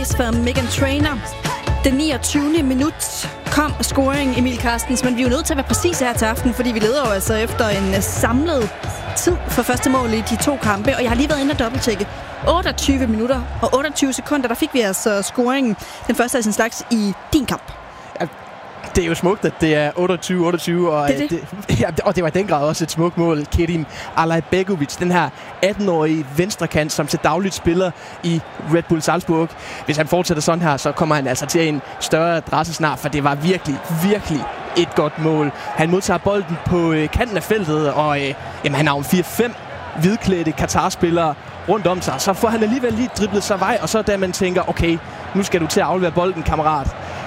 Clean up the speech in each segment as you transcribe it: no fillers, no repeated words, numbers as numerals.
Days for Meghan Trainor. Den 29. minut kom scoring Emil Carstens, men vi er jo nødt til at være præcis her til aften, fordi vi leder jo altså efter en samlet tid for første mål i de to kampe, og jeg har lige været inde og dobbelttjekke. 28 minutter og 28 sekunder, der fik vi altså scoringen, den første af sin slags i din kamp. Det er jo smukt, at det er 28-28, og det var i den grad også et smukt mål. Kerim Alajbegovic, den her 18-årige venstrekant, som til dagligt spiller i Red Bull Salzburg. Hvis han fortsætter sådan her, så kommer han altså til en større adresse snart, for det var virkelig, virkelig et godt mål. Han modtager bolden på kanten af feltet, og han har jo 4-5 hvidklædte Qatar-spillere rundt om sig. Så får han alligevel lige driblet sig vej, og så da man tænker, okay, nu skal du til at aflevere bolden, kammerat,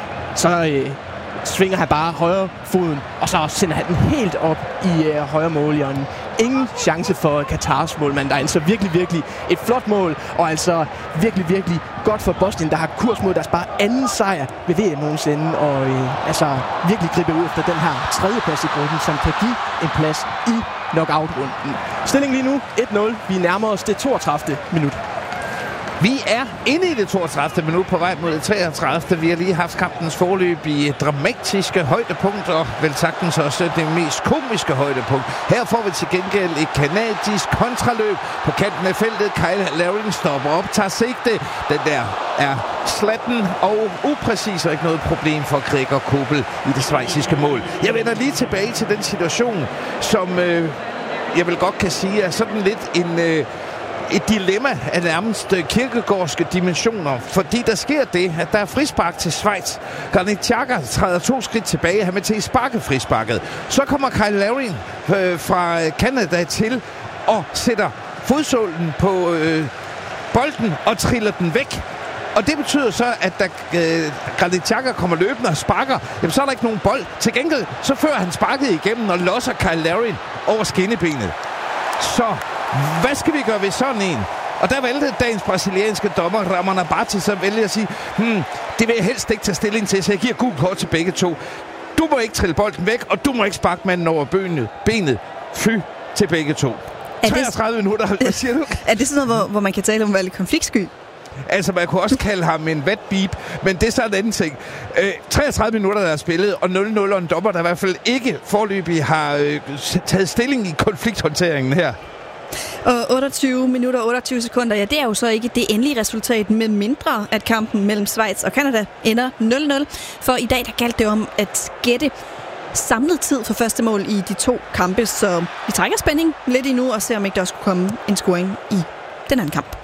så svinger han bare højre foden, og så sender han den helt op i højre målhjørnet. Ingen chance for Qatars målmand. Der er altså virkelig, virkelig et flot mål, og altså virkelig, virkelig godt for Bosnien, der har kurs mod deres bare anden sejr ved VM nogensinde, og virkelig gribe ud efter den her tredjeplads i gruppen, som kan give en plads i knockout-runden. Stillingen lige nu 1-0. Vi nærmer os det 32. minut. Vi er inde i det 32. minut på vej mod det 33. Vi har lige haft kampens forløb i dramatiske højdepunkt, og vel sagtens også det mest komiske højdepunkt. Her får vi til gengæld et kanadisk kontraløb på kanten af feltet. Kyle Larin stopper op, tager sigte. Den der er slatten og upræcis, og ikke noget problem for Gregor Kobel i det schweiziske mål. Jeg vender lige tilbage til den situation, som jeg vel godt kan sige er sådan lidt et dilemma af nærmest kirkegårdske dimensioner, fordi der sker det, at der er frispark til Schweiz. Granit Xhaka træder 2 skridt tilbage, han er til at sparke frisparket. Så kommer Kyle Larin fra Canada til og sætter fodsålen på bolden og triller den væk. Og det betyder så, at da Granit Xhaka kommer løbende og sparker, jamen så er der ikke nogen bold. Til gengæld så fører han sparket igennem og losser Kyle Larin over skinnebenet. Så hvad skal vi gøre ved sådan en? Og der valgte dagens brasilianske dommer Ramon Abate så vælge at sige, det vil jeg helst ikke tage stilling til, så jeg giver gult kort til begge to. Du må ikke trille bolden væk, og du må ikke sparke manden over benet. Fy til begge to. 33 minutter, hvad siger du? Er det sådan noget, hvor man kan tale om at være lidt konfliktsky? Altså, man kunne også kalde ham en wet beep, men det er så en anden ting. 33 minutter, der er spillet, og 0-0, og en dommer, der i hvert fald ikke foreløbig har taget stilling i konflikthåndteringen her. Og 28 minutter og 28 sekunder, ja, det er jo så ikke det endelige resultat, med mindre at kampen mellem Schweiz og Canada ender 0-0. For i dag, der galt det om at gætte samlet tid for første mål i de to kampe, så vi trækker spænding lidt endnu og ser, om ikke der også kunne komme en scoring i den anden kamp.